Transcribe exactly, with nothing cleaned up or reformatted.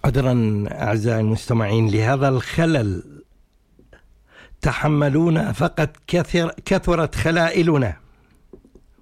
عذرا أعزائي المستمعين لهذا الخلل، تحملونا فقد كثر كثرت خلائلنا.